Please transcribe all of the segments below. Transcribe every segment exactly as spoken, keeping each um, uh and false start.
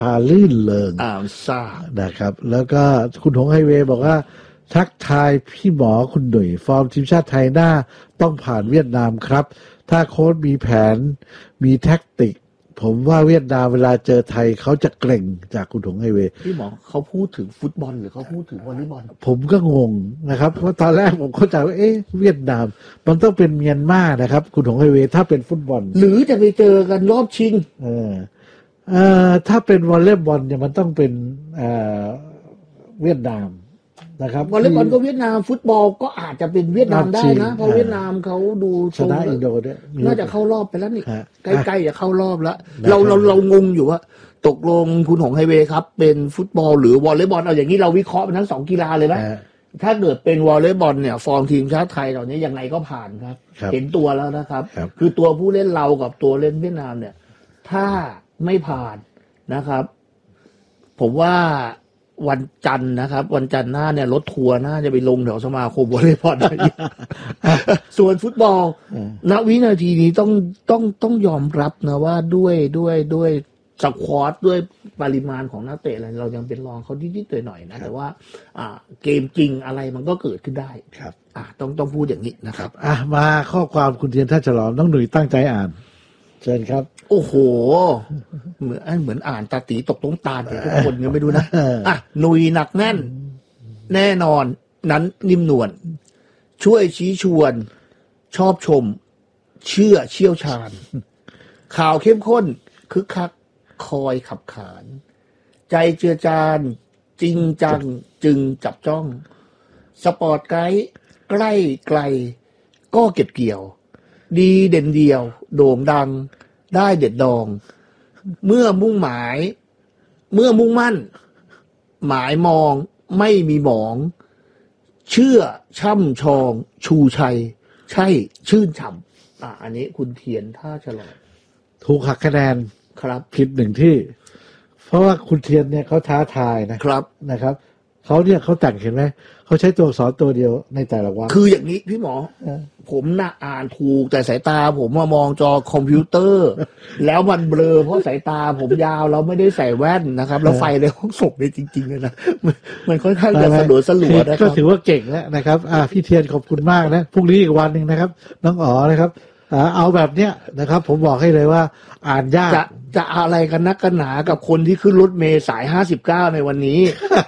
พาลื่นเริงอ่าซ่านะครับแล้วก็คุณหงไฮเวย์บอกว่าทักทายพี่หมอคุณหนุ่ยฟอร์มทีมชาติไทยหน้าต้องผ่านเวียดนามครับถ้าโค้ชมีแผนมีแท็กติกผมว่าเวียดนามเวลาเจอไทยเขาจะเกรงจากคุณหงไฮเวย์พี่หมอเขาพูดถึงฟุตบอลหรือเขาพูดถึงวอลเลย์บอลผมก็งงนะครับเพราะตอนแรกผมเข้าใจว่าเอ๊ะเวียดนามมันต้องเป็นเมียนมานะครับคุณหงไฮเวย์ถ้าเป็นฟุตบอลหรือจะไปเจอกันรอบชิงเออเอ่อถ้าเป็นวอลเลย์บอลเนี่ยมันต้องเป็นเอ่อเวียดนามนะครับวอลเลย์บอลก็เวียดนามฟุตบอลก็อาจจะเป็นเวียดนามได้นะเพราะเวียดนามเขาดูชนะอินโดเนี่ยน่าจะเข้ารอบไปแล้วนี่ใกล้ๆจะเข้ารอบแล้วเราเราเรางงอยู่ว่าตกลงคุณหงไฮเวย์ครับเป็นฟุตบอลหรือวอลเลย์บอลเอาอย่างนี้เราวิเคราะห์เป็นทั้งสองกีฬาเลยไหมถ้าเกิดเป็นวอลเลย์บอลเนี่ยฟอร์มทีมชาติไทยตอนนี้ยังไงก็ผ่านครับเห็นตัวแล้วนะครับคือตัวผู้เล่นเรากับตัวเล่นเวียดนามเนี่ยถ้าไม่ผ่านนะครับผมว่าวันจันทร์นะครับวันจันทร์หน้าเนี่ยรถทัวร์น่าจะไปลงแถวสมาคมวอลเลย์บอลส่วนฟุตบอลณวินาทีนี้ต้องต้องต้องยอมรับนะว่าด้วยด้วยด้วยสควอตด้วยปริมาณของนักเตะอะไรเรายังเป็นรองเขานิดๆหน่อยๆนะแต่ว่าอ่าเกมจริงอะไรมันก็เกิดขึ้นได้ครับอ่าต้องต้องพูดอย่างนี้นะครับอ่ะมาข้อความคุณเทียนท่าฉลอมน้องหนุ่ยตั้งใจอ่านเชิญครับโอ้โหเหมือนเหมือนอ่านตาตีตกต้งตาเลยทุกคนยังไม่ดูนะอ่ะหนุ่ยหนักแน่นแน่นอนนั้นนิ่มนวลช่วยชี้ชวนชอบชมเชื่อเชี่ยวชาญข่าวเข้มข้นคึกคักคอยขับขานใจเจือจานจริงจังจึงจับจ้องสปอร์ตไกด์ใกล้ไกลก็เก็บเกี่ยวดีเด่นเดียวโด่งดังได้เด็ดดองเมื่อมุ่งหมายเมื่อมุ่งมั่นหมายมองไม่มีหมองเชื่อช่ำชองชูชัยใช่ชื่นฉ่ำอ่ะอันนี้คุณเทียนท่าฉลอดถูกหักคะแนนครับผิดหนึ่งที่เพราะว่าคุณเทียนเนี่ยเขาท้าทายนะครับนะครับเขาเนี่ยเขาแต่งเห็นไหมเขาใช้ตัวอักษรตัวเดียวในแต่ละวันคืออย่างนี้พี่หมอผมน่ะอ่านถูกแต่สายตาผมมามองจอคอมพิวเตอร์แล้วมันเบลอเพราะสายตาผมยาวเราไม่ได้ใส่แว่นนะครับแล้วไฟในห้องส่งเนี่ยจริงๆเลยนะมันค่อนข้างจะสะดุดสลัวนะครับก็ถือว่าเก่งแล้วนะครับอ่าพี่เทียนขอบคุณมากนะพรุ่งนี้อีกวันนึงนะครับน้องอ๋อนะครับเอาแบบเนี้ยนะครับผมบอกให้เลยว่าอ่านยากจะจะอะไรกันนักกันหนากับคนที่ขึ้นรถเมล์สายห้าสิบเก้าในวันนี้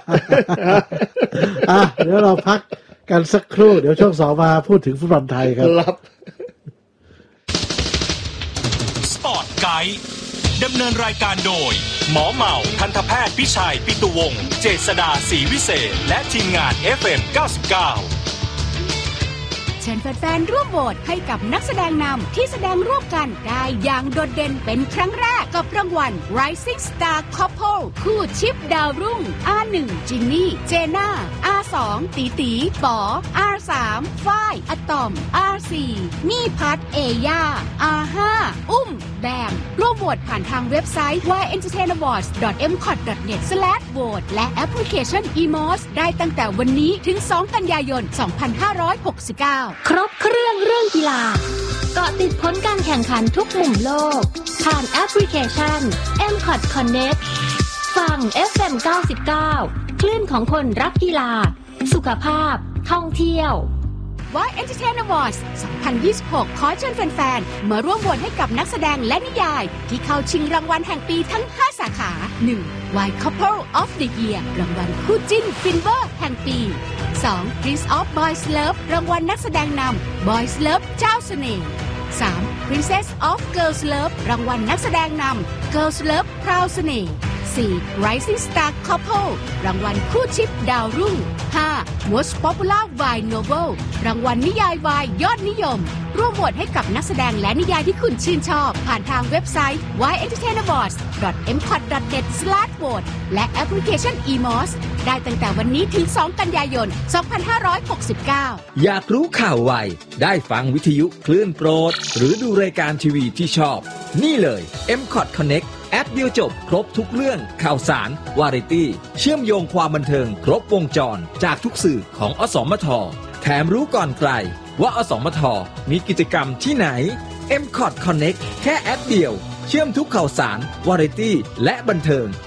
อ่ะเดี๋ยวเราพักกันสักครู่เดี๋ยวช่วงสองมาพูดถึงฟุตบอลไทยครับครับสปอร์ตไกด์ดำเนินรายการโดยหมอเหมาทันตแพทย์พิชัยปิตุวงศ์เจษฎาศรีวิเศษและทีมงาน เอฟ เอ็ม เก้าสิบเก้าเชิญแฟนๆร่วมโหวตให้กับนักแสดงนำที่แสดงร่วมกันได้อย่างโดดเด่นเป็นครั้งแรกกับรางวัล Rising Star Couple คู่ชิปดาวรุ่ง อาร์ หนึ่ง จินนี่ เจน่า อาร์ สอง ตีตีป๋อ อาร์ สาม ฝ้าย อะตอม อาร์ สี่ มี่พัท เอย่า อาร์ ห้า อุ้ม แบมร่วมโหวตผ่านทางเว็บไซต์ วาย เอ็นเตอร์เทน อวอร์ดส์ ดอท เอ็ม คอท ดอท เน็ต สแลช โหวต และแอปพลิเคชัน อี มอส ได้ตั้งแต่วันนี้ถึง สอง กันยายน สองพันห้าร้อยหกสิบเก้าครบเครื่องเรื่องกีฬาเกาะติดผลการแข่งขันทุกมุมโลกผ่านแอปพลิเคชัน เอ็ม คอท Connect ฟัง เอฟ เอ็ม เก้าสิบเก้า คลื่นของคนรักกีฬาสุขภาพท่องเที่ยววาย Entertain Awards สองพันยี่สิบหก ขอเชิญแฟนๆมาร่วมโหวตให้กับนักแสดงและนิยายที่เข้าชิงรางวัลแห่งปีทั้งห้าสาขา หนึ่ง วาย Couple of the Year รางวัลคู่จิ้นฟินเวอร์แห่งปี สอง Prince of Boys Love รางวัลนักแสดงนำ Boys Love เจ้าเสน่ห์ สาม Princess of Girls Love รางวัลนักแสดงนำ Girls Love พราวเสน่ห์ สี่ Rising Star Couple รางวัลคู่ชิปดาวรุ่ง ห้า Most Popular Wine Novel รางวัลนิยายวายยอดนิยมร่วมโหวตให้กับนักแสดงและนิยายที่คุณชื่นชอบผ่านทางเว็บไซต์ วาย เอ็นเตอร์เทน อวอร์ดส์ ดอท เอ็ม คอท ดอท เน็ต สแลช โหวต และแอปพลิเคชัน อี มอส ได้ตั้งแต่วันนี้ถึง สอง กันยายน สองพันห้าร้อยหกสิบเก้าอยากรู้ข่าวไวได้ฟังวิทยุคลื่นโปรดหรือดูรายการทีวีที่ชอบนี่เลย เอ็ม คอท Connect แอปเดียวจบครบทุกเรื่องข่าวสารวาไรตี้เชื่อมโยงความบันเทิงครบวงจรจากทุกสื่อของอสมทแถมรู้ก่อนใครว่าอสมทมีกิจกรรมที่ไหน เอ็ม คอท Connect แค่แอปเดียวเชื่อมทุกข่าวสารวาไรตี้และบันเทิง